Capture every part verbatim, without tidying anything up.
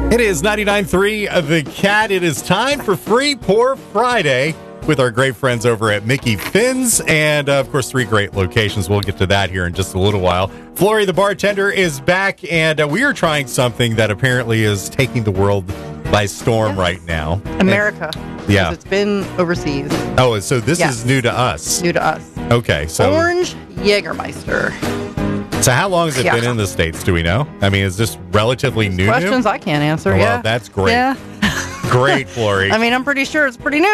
It is ninety-nine point three The Cat. It is time for Free Pour Friday with our great friends over at Mickey Finn's. And, uh, of course, three great locations. We'll get to that here in just a little while. Flory, the bartender, is back, and uh, we are trying something that apparently is taking the world by storm yes. right now. America. And, yeah. It's been overseas. Oh, so this yes. is new to us. New to us. Okay. So Orange Jägermeister. So how long has it yeah. been in the States, do we know? I mean, is this relatively new? Questions new? I can't answer, well, yeah. Well, that's great. Yeah. Great, Flory. I mean, I'm pretty sure it's pretty new.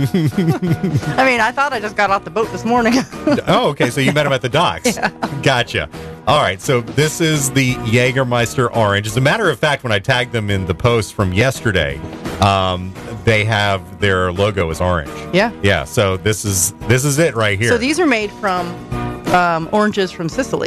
I mean, I thought I just got off the boat this morning. Oh, okay. So you met him at the docks. Yeah. Gotcha. All right. So this is the Jägermeister Orange. As a matter of fact, when I tagged them in the post from yesterday, um, they have their logo is orange. Yeah. Yeah. So this is this is it right here. So these are made from um, oranges from Sicily,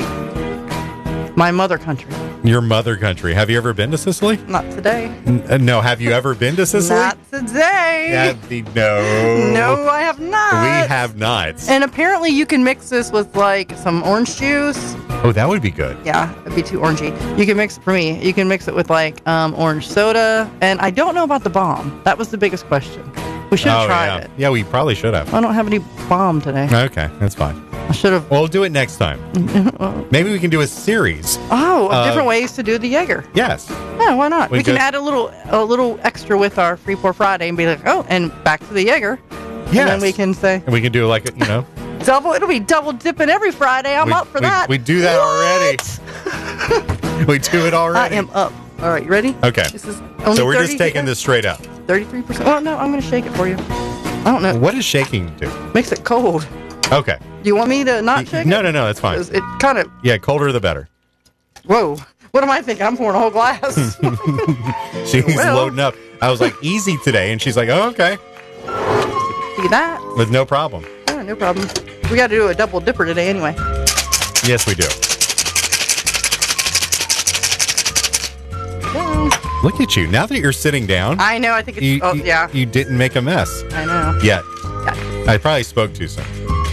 my mother country. Your mother country. Have you ever been to Sicily? Not today. N- uh, no. Have you ever been to Sicily? Not today. Yeah, the, no. No, I have not. We have not. And apparently you can mix this with like some orange juice. Oh, that would be good. Yeah, it'd be too orangey. You can mix it for me. You can mix it with like um, orange soda. And I don't know about the bomb. That was the biggest question. We should have oh, tried yeah. it. Yeah, we probably should have. I don't have any bomb today. Okay, that's fine. I should have. We'll do it next time. Maybe we can do a series. Oh, Uh, different ways to do the Jaeger. Yes. Yeah, why not? We We, can just- add a little a little extra with our Free Pour Friday and be like, oh, and back to the Jaeger. Yes. And then we can say, And we can do like, you know. double, it'll be double dipping every Friday. I'm we, up for we, that. We do that What? already. We do it I already. am up. All right, you ready? Okay. This is only So we're just thirty taking this straight up. thirty-three percent. Oh, no, I'm going to shake it for you. I don't know. What does shaking do? Makes it cold. Okay. Do you want me to not shake No, it? no, no, that's fine. 'Cause it kind of, Yeah, colder the better. whoa. What am I thinking? I'm pouring a whole glass. She's Well. loading up. I was like, easy today. And she's like, oh, okay. See that? With no problem. Yeah, no problem. We got to do a double dipper today anyway. Yes, we do. Well, Look at you. Now that you're sitting down, I know. I think it's, you, oh, you- yeah. you didn't make a mess I know. yet. Yeah. I probably spoke too soon.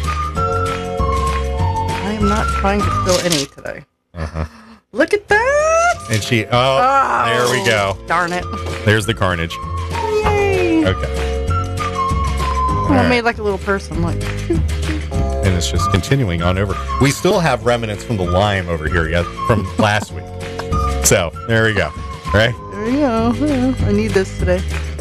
I am not trying to spill any today. Uh-huh. Look at that! And she, oh, Oh, there we go. Darn it. There's the carnage. Yay! Okay. Oh, All I right. made like a little person. Like, And it's just continuing on over. We still have remnants from the lime over here yet from last week. So there we go. Right? there you go. Yeah, I need this today.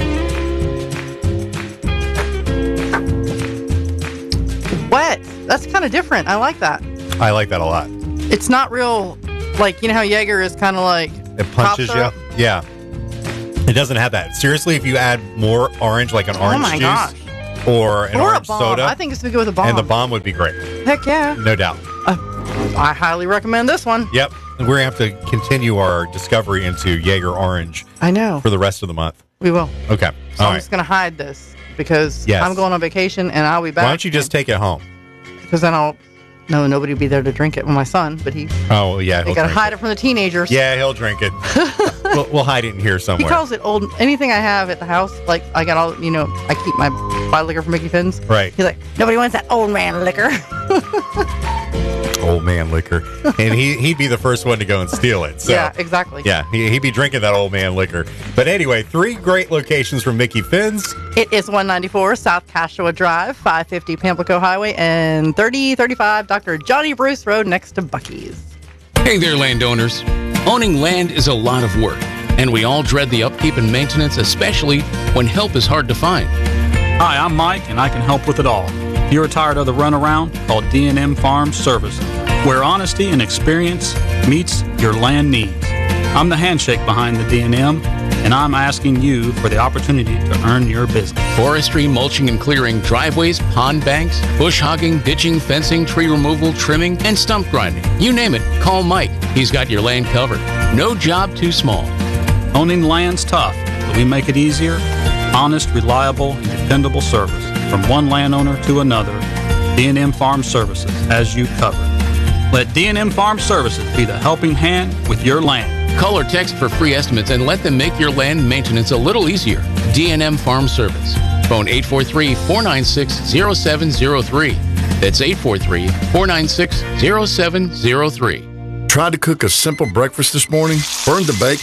Wet. That's kind of different. I like that. I like that a lot. It's not real, like, you know how Jaeger is kind of like. It punches Pop you. syrup? Yeah. It doesn't have that. Seriously, if you add more orange, like an orange oh my juice gosh. or an Or a orange bomb. soda, I think it's going to go with a bomb. and the bomb would be great. Heck yeah. No doubt. Uh, I highly recommend this one. Yep. And we're going to have to continue our discovery into Jaeger Orange I know. for the rest of the month. We will. Okay. So All I'm right. just going to hide this because Yes. I'm going on vacation and I'll be back. Why don't you just take it home? Because then I'll. No, nobody will be there to drink it with my son, but he. Oh, yeah. They He'll got to drink hide it from the teenagers. Yeah, he'll drink it. we'll, we'll hide it in here He somewhere. calls it old. Anything I have at the house, like I got all, you know, I keep my bottle liquor from Mickey Finn's. Right. He's like, nobody wants that old man liquor. Old man liquor. And he, he'd be the first one to go and steal it. So. Yeah, exactly. Yeah, he, he'd be drinking that old man liquor. But anyway, three great locations from Mickey Finn's. It is one ninety-four South Cashua Drive, five fifty Pamplico Highway, and thirty thirty-five Doctor Johnny Bruce Road next to Buc-ee's. Hey there, landowners. Owning land is a lot of work, and we all dread the upkeep and maintenance, especially when help is hard to find. Hi, I'm Mike, and I can help with it all. If you're tired of the runaround, call D and M Farm Services, where honesty and experience meets your land needs. I'm the handshake behind the D and M, and I'm asking you for the opportunity to earn your business. Forestry, mulching and clearing, driveways, pond banks, bush hogging, ditching, fencing, tree removal, trimming, and stump grinding. You name it, call Mike. He's got your land covered. No job too small. Owning land's tough, but we make it easier. Honest, reliable, and dependable service from one landowner to another. D and M Farm Services has you covered. Let D and M Farm Services be the helping hand with your land. Call or text for free estimates and let them make your land maintenance a little easier. D and M Farm Service. Phone eight four three, four nine six, zero seven zero three. That's eight four three, four nine six, zero seven zero three. Tried to cook a simple breakfast this morning, burned the bacon,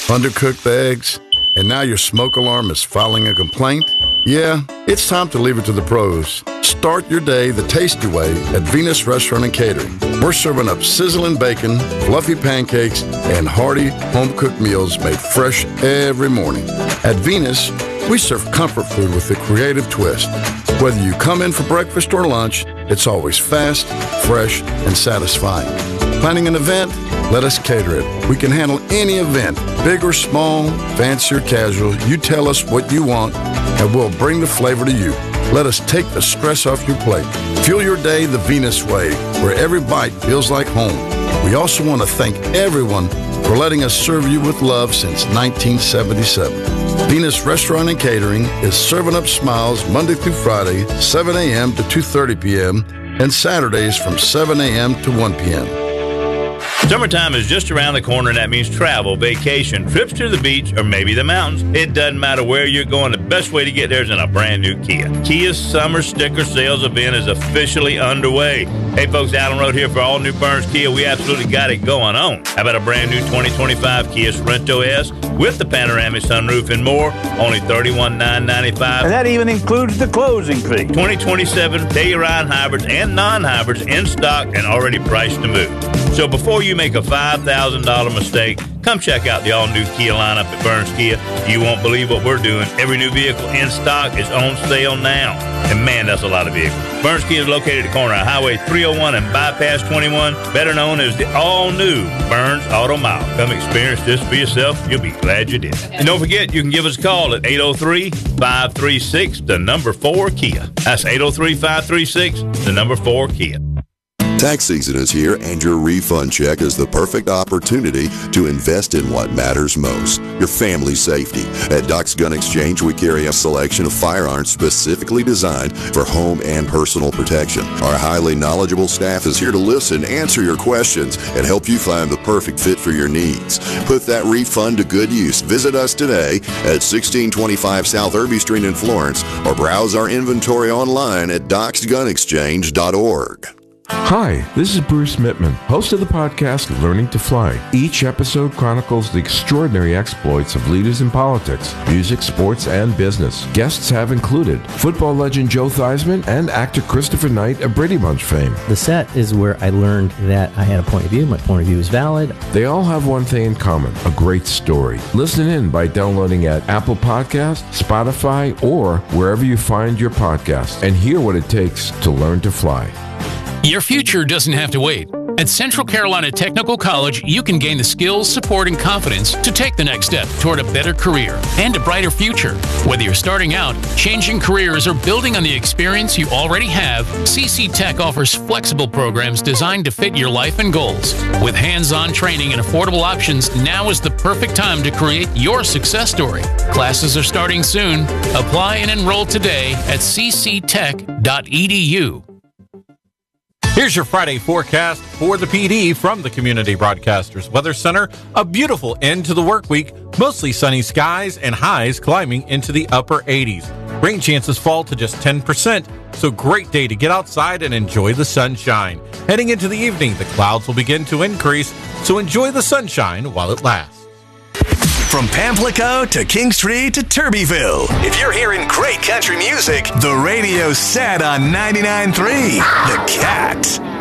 undercooked eggs, and now your smoke alarm is filing a complaint? Yeah, it's time to leave it to the pros. Start your day the tasty way at Venus Restaurant and Catering. We're serving up sizzling bacon, fluffy pancakes, and hearty home-cooked meals made fresh every morning. At Venus, we serve comfort food with a creative twist. Whether you come in for breakfast or lunch, it's always fast, fresh, and satisfying. Planning an event? Let us cater it. We can handle any event, big or small, fancy or casual. You tell us what you want, and we'll bring the flavor to you. Let us take the stress off your plate. Fuel your day the Venus way, where every bite feels like home. We also want to thank everyone for letting us serve you with love since nineteen seventy-seven. Venus Restaurant and Catering is serving up smiles Monday through Friday, seven a.m. to two thirty p.m., and Saturdays from seven a.m. to one p.m. Summertime is just around the corner, and that means travel, vacation, trips to the beach, or maybe the mountains. It doesn't matter where you're going. The best way to get there is in a brand new Kia. Kia's summer sticker sales event is officially underway. Hey, folks, Allen Road here for all new Burns Kia. We absolutely got it going on. How about a brand new twenty twenty-five Kia Sorento S with the panoramic sunroof and more? Only thirty-one thousand nine hundred ninety-five dollars. And that even includes the closing fee. twenty twenty-seven Telluride hybrids and non-hybrids in stock and already priced to move. So before you make a five thousand dollars mistake, come check out the all-new Kia lineup at Burns Kia. You won't believe what we're doing. Every new vehicle in stock is on sale now. And man, that's a lot of vehicles. Burns Kia is located at the corner of Highway three oh one and Bypass twenty-one, better known as the all-new Burns Auto Mile. Come experience this for yourself. You'll be glad you did. And don't forget, you can give us a call at eight oh three, five three six, the number four Kia. That's eight oh three, five three six, the number four Kia. Tax season is here, and your refund check is the perfect opportunity to invest in what matters most, your family's safety. At Doc's Gun Exchange, we carry a selection of firearms specifically designed for home and personal protection. Our highly knowledgeable staff is here to listen, answer your questions, and help you find the perfect fit for your needs. Put that refund to good use. Visit us today at sixteen twenty-five South Irby Street in Florence, or browse our inventory online at docs gun exchange dot org. Hi, this is Bruce Mittman, host of the podcast Learning to Fly. Each episode chronicles the extraordinary exploits of leaders in politics, music, sports, and business. Guests have included football legend Joe Theismann and actor Christopher Knight of Brady Bunch fame. The set is where I learned that I had a point of view. My point of view is valid. They all have one thing in common, a great story. Listen in by downloading at Apple Podcasts, Spotify, or wherever you find your podcast, and hear what it takes to learn to fly. Your future doesn't have to wait. At Central Carolina Technical College, you can gain the skills, support, and confidence to take the next step toward a better career and a brighter future. Whether you're starting out, changing careers, or building on the experience you already have, C C Tech offers flexible programs designed to fit your life and goals. With hands-on training and affordable options, now is the perfect time to create your success story. Classes are starting soon. Apply and enroll today at c c tech dot e d u. Here's your Friday forecast for the P D from the Community Broadcasters Weather Center. A beautiful end to the work week, mostly sunny skies and highs climbing into the upper eighties. Rain chances fall to just ten percent, so great day to get outside and enjoy the sunshine. Heading into the evening, the clouds will begin to increase, so enjoy the sunshine while it lasts. From Pamplico to Kingstree to Turbyville, if you're hearing great country music, the radio's set on ninety-nine point three The Cat.